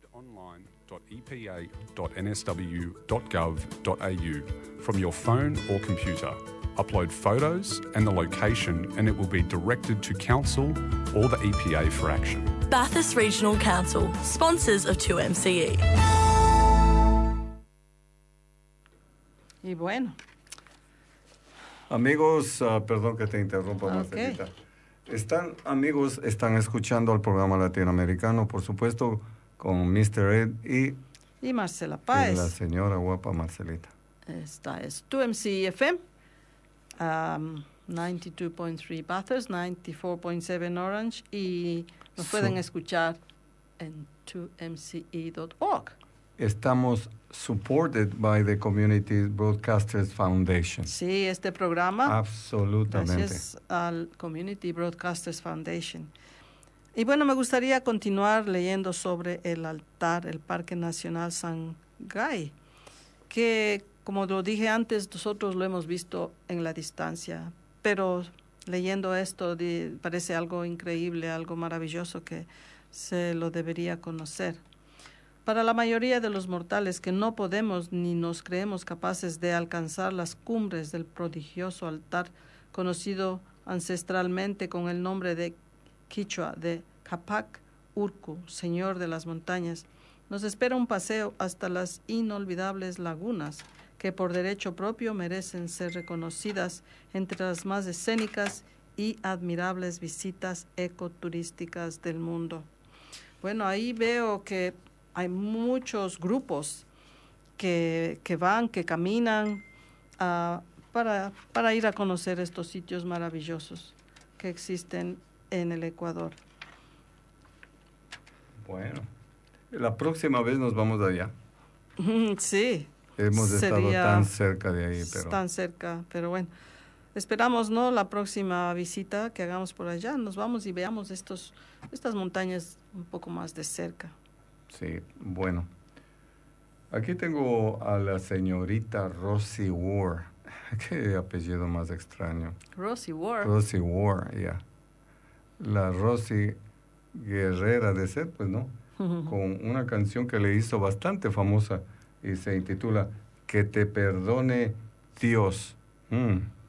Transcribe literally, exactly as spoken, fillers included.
online dot e p a dot n s w dot gov dot a u from your phone or computer. Upload photos and the location and it will be directed to Council or the E P A for action. Bathurst Regional Council, sponsors of two M C E. Y bueno. Amigos, uh, perdón que te interrumpa, Okay. Marcelita. Están, amigos, están escuchando el programa latinoamericano, por supuesto, con mister Ed y, Y Marcela y Páez. la señora guapa Marcelita. Esta es two M C E F M, um, ninety-two point three Bathurst, ninety-four point seven Orange, y nos So- pueden escuchar en two m c e dot org. Estamos supported by the Community Broadcasters Foundation. Sí, este programa, Absolutamente. gracias al Community Broadcasters Foundation. Y bueno, me gustaría continuar leyendo sobre el altar, el Parque Nacional Sangay, que, como lo dije antes, nosotros lo hemos visto en la distancia, pero leyendo esto de- parece algo increíble, algo maravilloso que se lo debería conocer. Para la mayoría de los mortales que no podemos ni nos creemos capaces de alcanzar las cumbres del prodigioso altar conocido ancestralmente con el nombre de Quichua de Capac Urcu, Señor de las Montañas, nos espera un paseo hasta las inolvidables lagunas que por derecho propio merecen ser reconocidas entre las más escénicas y admirables visitas ecoturísticas del mundo. Bueno, ahí veo que hay muchos grupos que, que van, que caminan uh, para, para ir a conocer estos sitios maravillosos que existen en el Ecuador. Bueno, la próxima vez nos vamos de allá. Sí. Hemos estado sería tan cerca de ahí, pero... Tan cerca, pero bueno. Esperamos, ¿no? La próxima visita que hagamos por allá, nos vamos y veamos estos, estas montañas un poco más de cerca. Sí, bueno. Aquí tengo a la señorita Rosie Ward. Qué apellido más extraño. Rosie Ward. Rosie Ward, ya. La Rosie Guerrera de ser, pues, ¿no? Con una canción que le hizo bastante famosa y se intitula Que te perdone Dios. Mm.